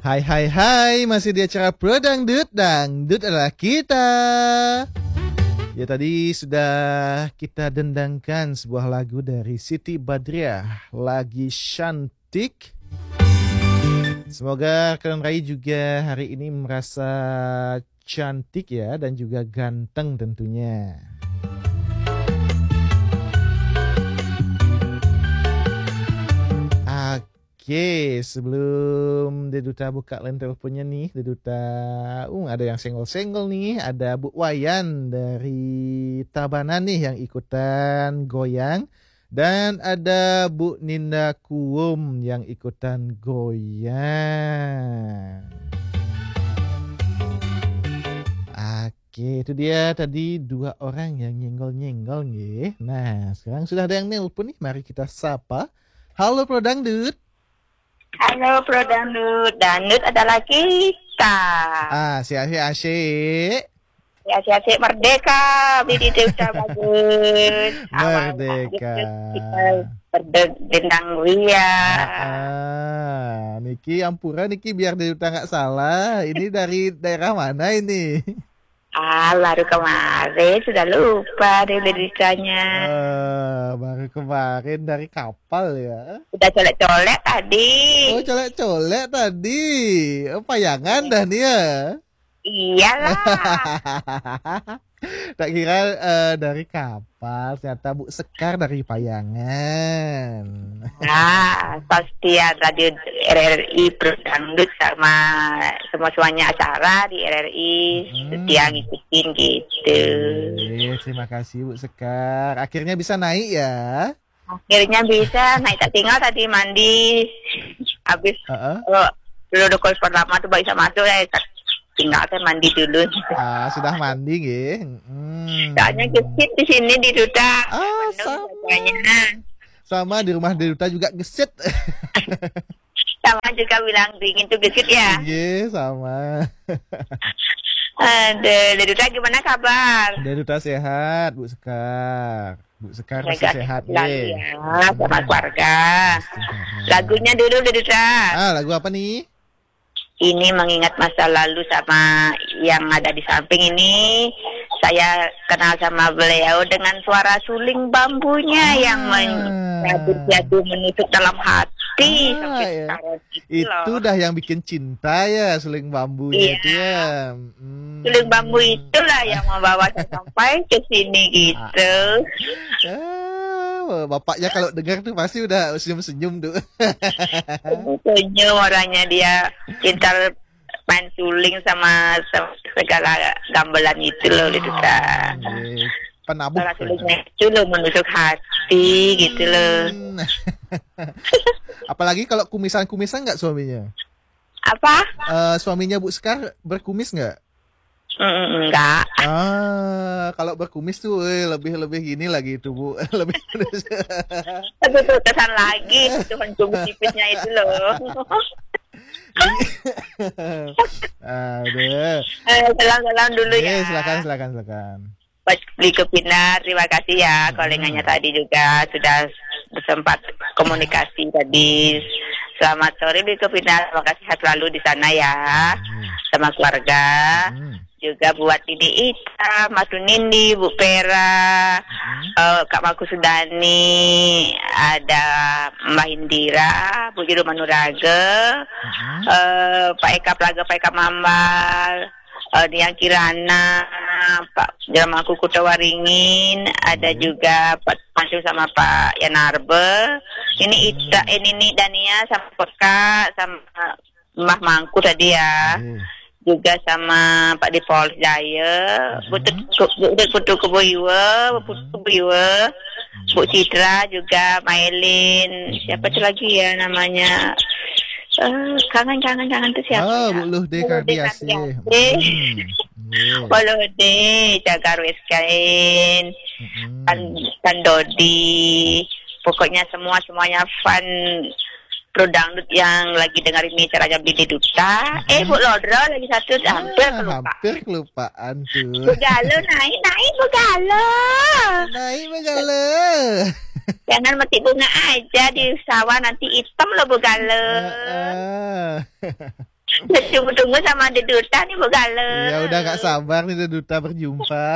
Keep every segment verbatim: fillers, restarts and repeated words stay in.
Hai hai hai, masih di acara Pro Dangdut, Dangdut adalah kita. Ya tadi sudah kita dendangkan sebuah lagu dari Siti Badriah, lagi cantik. Semoga kalian Rai juga hari ini merasa cantik ya, dan juga ganteng tentunya. Oke, sebelum Deduta buka line teleponnya nih, Deduta, uh, ada yang senggol-senggol nih, ada Bu Wayan dari Tabanan nih yang ikutan goyang, dan ada Bu Ninda Kuum yang ikutan goyang. Oke, itu dia tadi dua orang yang nyenggol-nyenggol nih. Nah, sekarang sudah ada yang nelpon nih, mari kita sapa. Halo Pro Dangdut. Halo Pro Dangdut, Dangdut adalah kita. Ah, asyik-asyik. Ya, asyik merdeka, bidi udah bagus. Merdeka. Kita berdendang ria. Ah, Niki Ampura, Niki biar dia udah nggak salah. Ini dari daerah mana ini? Ah, baru kemarin sudah lupa deh lirikanya. Ah, baru kemarin dari kapal ya. Sudah colek-colek tadi. Oh, colek-colek tadi. Oh, payangan dah nih ya. Iyalah. Tak kira uh, dari kapal, ternyata Bu Sekar dari payangan. Nah, pastian radio R R I Pro Dangdut sama semua-semuanya acara di R R I hmm. setia ngikutin gitu. Oke, terima kasih Bu Sekar. Akhirnya bisa naik ya? Akhirnya bisa naik, tak tinggal tadi mandi. Habis uh-uh. oh, dulu kos pertama tuh baru bisa masuk ya. Tinggal kan mandi dulu. Ah, sudah mandi nggih. Hmm. Soalnya gesit di sini di Duta. Ah, sama. Sama di rumah di Duta juga gesit. Sama juga bilang dingin tuh gesit ya. Iya, sama. Ada, di Duta gimana kabar? Di Duta sehat, Bu Sekar. Bu Sekar masih sehat ya. Sama keluarga. Lagunya dulu di Duta. Ah, lagu apa nih? Ini mengingat masa lalu sama yang ada di samping ini. Saya kenal sama beliau dengan suara suling bambunya ah. yang menjadi menusuk dalam hati ah, sampai ya. sekarang gitu itu loh. Dah yang bikin cinta ya, suling bambu iya. itu ya. Hmm. Suling bambu itulah yang membawa saya sampai ke sini gitu. Ah. Bapaknya kalau dengar tuh pasti udah senyum-senyum tuh. Senyum orangnya, dia cinta main suling sama, sama segala gamelan itu loh gitu kan. Penabuh. Suara sulingnya itu loh menusuk hati gitu loh. Apalagi kalau kumisan-kumisan nggak suaminya? Apa? Uh, suaminya Bu Sekar berkumis nggak? Mm, enggak. Ah, kalau berkumis tuh eh, lebih-lebih gini lagi itu Bu. Lebih Tapi tuh kesan lagi itu kumis tipisnya itu loh. Aduh. Eh, salam-salam dulu ya. Eh, silakan silakan silakan. Pak Beli Kepinar, terima kasih ya hmm. koleganya tadi juga sudah bersempat komunikasi tadi. Selamat sore Beli Kepinar, terima kasih sehat selalu di sana ya hmm. sama keluarga. Hmm. Juga buat Didi Ita, Mas Nindi, Bu Pera, hmm. uh, Kak Maku Sudani, ada Mbak Indira, Bu Juru Manurage, hmm. uh, Pak Eka Plaga, Pak Eka Mambal, uh, Dian Kirana, Pak Jeramaku Kutawaringin, ada hmm. juga Pak Mansur sama Pak Yanarbe. Ini Ita, hmm. ini nih Dania sama Peka, sama Mbah Mangku tadi ya. Hmm. Juga sama Pak Dipol Jaya, Bu Putu Keboiwa, Bu Putu Keboiwa, Bu Citra juga, Mailin, siapa tuh lagi ya namanya? Uh, kangen kangen kangen tuh siapa? Oh, ya? Bu Luhde Kardiasi. Bu Luhde, Jaga Rueskain, Kan Kan Dodi, pokoknya semua semuanya fun. Pro Dangdut yang lagi dengar ini caranya Bidi Duta. Hmm. Eh Bu Lodro lagi satu ah, hampir kelupaan. Hampir kelupaan tuh. Bu Galo naik naik Bu Galo. Naik Bu Galo. Jangan mati bunga aja di sawah nanti hitam loh Bu Galo. Uh, uh. Tunggu-tunggu sama Ade Duta nih Bu Gale. Ya udah gak sabar nih Duta berjumpa.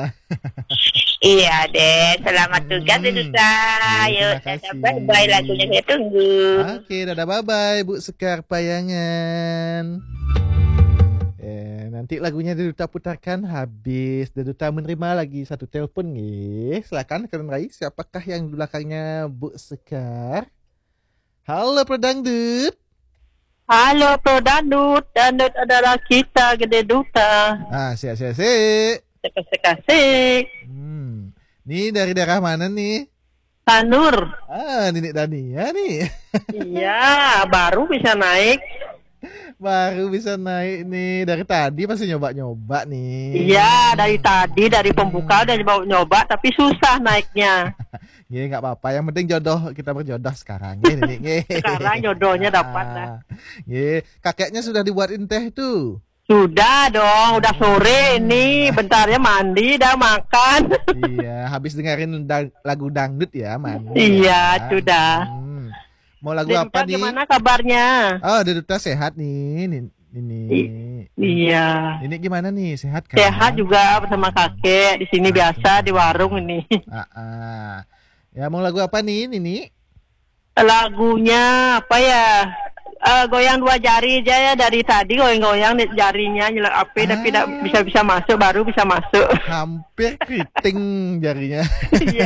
Iya deh, selamat tugas Ade Hmm. Duta. Iya, Yuk, terima dadah kasih. bye-bye lagunya saya tunggu. Oke, dadah bye-bye Bu Sekar Payangan. Eh, nanti lagunya Duta putarkan habis Duta menerima lagi satu telepon nih. Silakan kalian raih siapakah yang di belakangnya Bu Sekar? Halo Prodangdut. Halo Pro Dandut, Dandut adalah kita Gede Duta. Ah, siap-siap. Sekasih. Hmm. Nih dari daerah mana nih? Tanur. Ah, Ninik Dania nih. Iya, baru bisa naik. Baru bisa naik nih. Dari tadi pasti nyoba-nyoba nih. Iya, dari tadi, dari pembuka udah nyoba nyoba, tapi susah naiknya. Nggih, nggak apa-apa. Yang penting jodoh, kita berjodoh sekarang. Nggih, Ninik, nggih. Sekarang jodohnya dapat dah. Ah, nggih, kakeknya sudah dibuatin teh tuh. Sudah dong, udah sore ini. Bentarnya mandi, dah makan. Iya, habis dengerin da- lagu dangdut ya, mandi. Iya, ya. sudah. Hmm. Mau lagu Gede apa Duta nih? gimana kabarnya? Oh, Duta sehat nih. Nin- Ini. Iya. Ini gimana nih? Sehat kan? Sehat juga bersama kakek. Di sini biasa di warung ini. Ah, ah. Ya, mau lagu apa nih, Nini? Lagunya apa ya? Eh, goyang dua jari aja ya, dari tadi goyang-goyang nih jarinya nyelak api, tapi tidak Ah. bisa-bisa masuk, baru bisa masuk. Hampir keriting jarinya. Iya.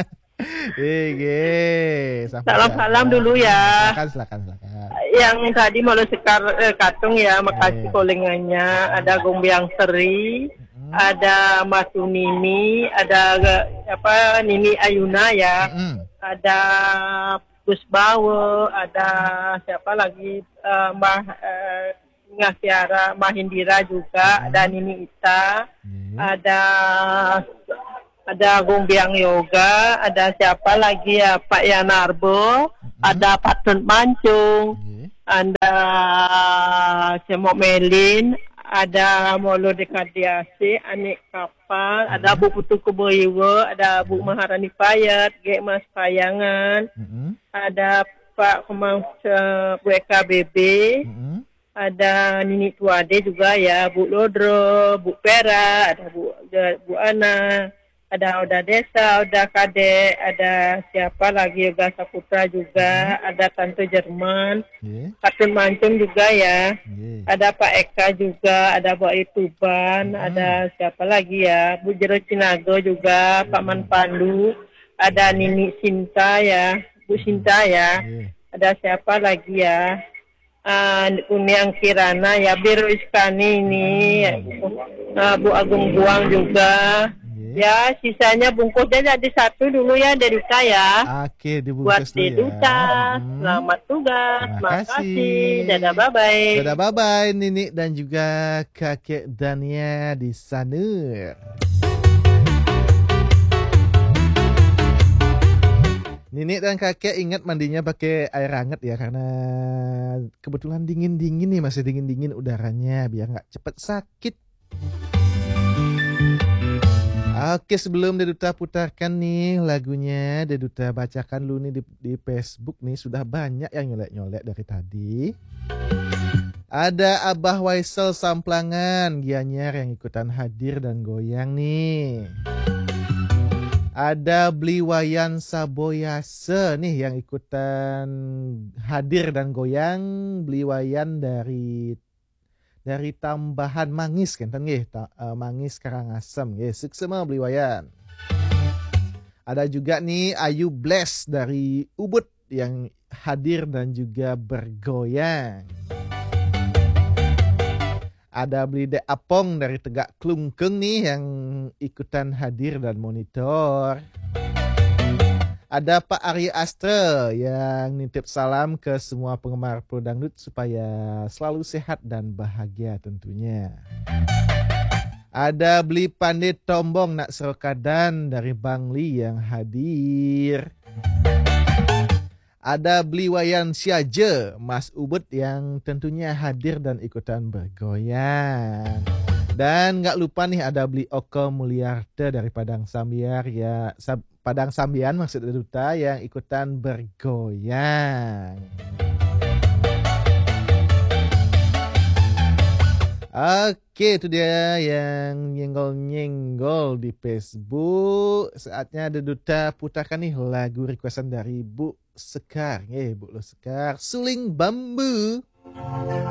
Ege. Salam-salam dulu ya. Silakan, silakan, silakan. Yang tadi mau sekar eh, katung ya, makasih Ya, ya. kolengannya. Ada Gombiang Seri, Mm-mm. ada Matu Nini, ada eh, apa Nini Ayuna ya, Mm-mm. ada Gus Bawo, ada siapa lagi eh, Mbah eh, Ngah Tiara, Mahindira juga, ada Nini Ita, Ya. ada ada Gombiang Yoga, ada siapa lagi ya Pak Yanarbo, ada Pak Tun Mancung, Ya. ada Semok Melin, ada Molo Dekadiasi, Anik Kapal, ada Bu Putu Kuboiwo, ada Bu Maharani Payat, G Mas Payangan, Mm-mm. ada Pak Kemang eh, Bu Eka B B, Mm-mm. ada Nini Tuade juga ya, Bu Lodro, Bu Pera, ada Bu Bu Ana, ada Oda Desa, Oda Kade, ada siapa lagi Yoga Saputra juga, ada Tante Jerman, Ya. Katun Mancung juga ya, Ya. ada Pak Eka juga, ada Bu Ituban, Hmm. ada siapa lagi ya, Bu Jero Cinago juga, Pak Man Pandu, ada Nini Sinta ya, Bu Sinta ya, Ya. ada siapa lagi ya, uh, Uniang Kirana ya, Biru Iskani ini, uh, Bu Agung Buang juga. Ya, sisanya bungkusnya jadi satu dulu ya, Deduta ya. Oke, Buat dibungkus dulu ya. Deduta, Hmm. selamat tugas. Terima Makasih. kasih. Dadah, bye-bye. Dadah, bye-bye Nini dan juga kakek Dania di sana. Nini dan kakek ingat mandinya pakai air hangat ya, karena kebetulan dingin-dingin nih, masih dingin-dingin udaranya biar nggak cepet sakit. Oke, sebelum Deduta putarkan nih lagunya, Deduta bacakan dulu nih di, di Facebook nih, sudah banyak yang nyolek-nyolek dari tadi. Ada Abah Waisel Samplangan, Gianyar yang ikutan hadir dan goyang nih. Ada Bliwayan Saboyase nih yang ikutan hadir dan goyang, Bliwayan dari dari tambahan Mangis kan nggih, ta, uh, Mangis Karangasem nggih, suksema Bliwayan. Ada juga nih Ayu Bless dari Ubud yang hadir dan juga bergoyang. Ada Blide Apong dari Tegak Klungkeng nih yang ikutan hadir dan monitor. Ada Pak Arya Astra yang nitip salam ke semua penggemar Pro Dangdut supaya selalu sehat dan bahagia tentunya. Ada Beli Pandai Tombong Nak Serokadan dari Bangli yang hadir. Ada Beli Wayan Siaje Mas Ubud yang tentunya hadir dan ikutan bergoyang. Dan gak lupa nih ada Beli Oko Mulyarta dari Padang Sambiar ya, Sab, Padang Sambian maksud Duta yang ikutan bergoyang. Oke, itu dia yang nyenggol-nyenggol di Facebook. Saatnya ada Duta putarkan nih lagu requestan dari Bu Sekar. Eh, Bu Sekar, Suling Bambu.